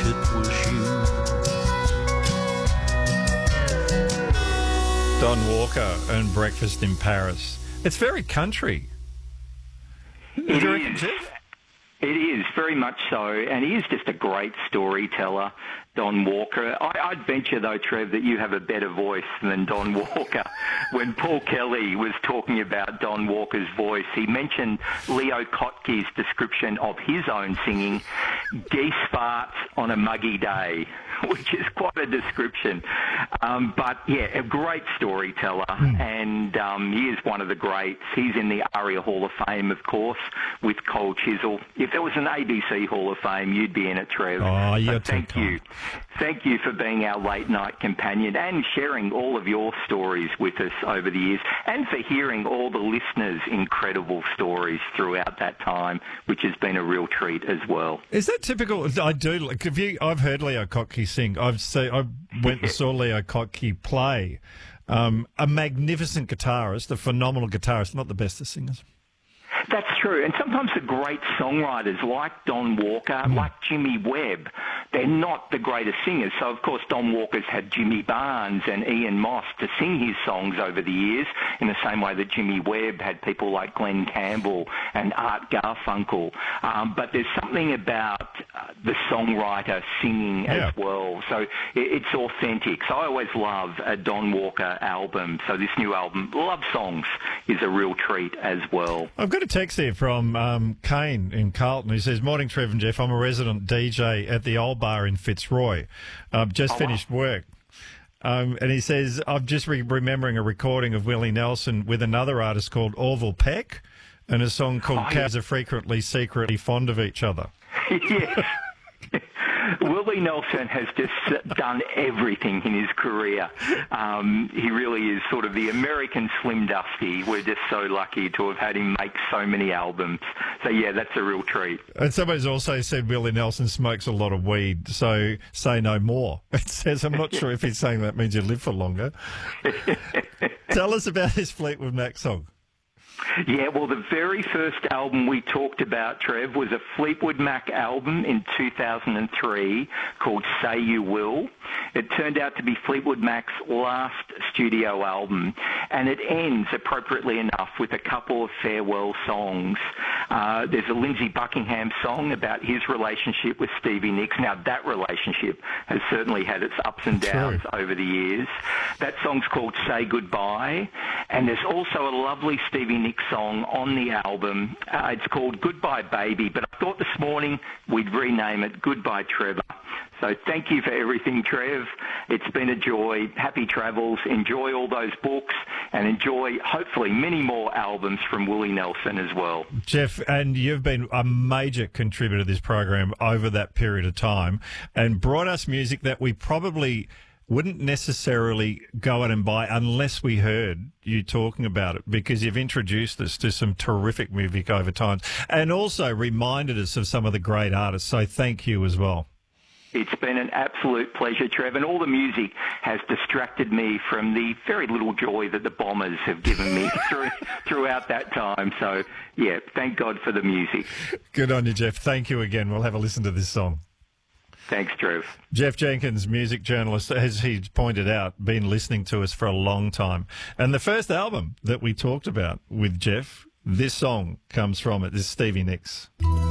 it was you. Don Walker and Breakfast in Paris. It's very country. It is. It is, very much so, and he is just a great storyteller, Don Walker. I'd venture, though, Trev, that you have a better voice than Don Walker. When Paul Kelly was talking about Don Walker's voice, he mentioned Leo Kotke's description of his own singing, geese farts on a muggy day, which is quite a description. But, yeah, a great storyteller, and he is one of the greats. He's in the ARIA Hall of Fame, of course, with Cole Chisel. If there was an ABC Hall of Fame, you'd be in it, Trev. Oh, you're thank you. Thank you for being our late night companion and sharing all of your stories with us over the years, and for hearing all the listeners' incredible stories throughout that time, which has been a real treat as well. Is that typical? I do. I've heard Leo Kotke sing. I went and saw Leo Kotke play. A magnificent guitarist, a phenomenal guitarist, not the best of singers. That's true. And sometimes the great songwriters like Don Walker, like Jimmy Webb, they're not the greatest singers. So, of course, Don Walker's had Jimmy Barnes and Ian Moss to sing his songs over the years, in the same way that Jimmy Webb had people like Glenn Campbell and Art Garfunkel. But there's something about the songwriter singing as well. So it's authentic. So I always love a Don Walker album. So this new album, Love Songs, is a real treat as well. I've got a text here from Kane in Carlton who says, "Morning, Trev and Jeff. I'm a resident DJ at the Old Bar in Fitzroy. Just finished work." And he says, "I'm just remembering a recording of Willie Nelson with another artist called Orville Peck and a song called Cows Are Frequently Secretly Fond of Each Other." Yes. Willie Nelson has just done everything in his career. He really is sort of the American Slim Dusty. We're just so lucky to have had him make so many albums. So, yeah, that's a real treat. And somebody's also said Willie Nelson smokes a lot of weed, so say no more. It says, I'm not sure if he's saying that means you live for longer. Tell us about this Fleetwood Mac song. Yeah, well, the very first album we talked about, Trev, was a Fleetwood Mac album in 2003 called Say You Will. It turned out to be Fleetwood Mac's last studio album, and it ends, appropriately enough, with a couple of farewell songs. There's a Lindsey Buckingham song about his relationship with Stevie Nicks. Now, that relationship has certainly had its ups and downs over the years. That song's called Say Goodbye, and there's also a lovely Stevie Nicks song on the album. It's called Goodbye Baby, but I thought this morning we'd rename it Goodbye Trevor. So thank you for everything, Trev. It's been a joy. Happy travels. Enjoy all those books and enjoy, hopefully, many more albums from Willie Nelson as well. Jeff, and you've been a major contributor to this program over that period of time and brought us music that we probably wouldn't necessarily go out and buy unless we heard you talking about it, because you've introduced us to some terrific music over time and also reminded us of some of the great artists. So thank you as well. It's been an absolute pleasure, Trev, and all the music has distracted me from the very little joy that the Bombers have given me throughout that time. So, yeah, thank God for the music. Good on you, Jeff. Thank you again. We'll have a listen to this song. Thanks, Trev. Jeff Jenkins, music journalist, as he's pointed out, been listening to us for a long time. And the first album that we talked about with Jeff, this song comes from it. This is Stevie Nicks.